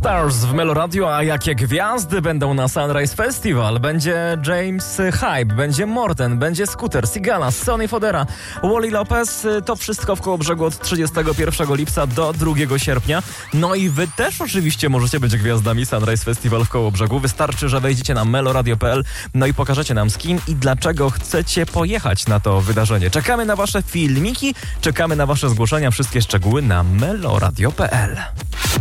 Stars w Meloradio, a jakie gwiazdy będą na Sunrise Festival? Będzie James Hype, będzie Morten, będzie Scooter, Sigala, Sonny Fodera, Wally Lopez. To wszystko w Kołobrzegu od 31 lipca do 2 sierpnia. No i wy też oczywiście możecie być gwiazdami Sunrise Festival w Kołobrzegu. Wystarczy, że wejdziecie na meloradio.pl, no i pokażecie nam z kim i dlaczego chcecie pojechać na to wydarzenie. Czekamy na wasze filmiki, czekamy na wasze zgłoszenia. Wszystkie szczegóły na meloradio.pl.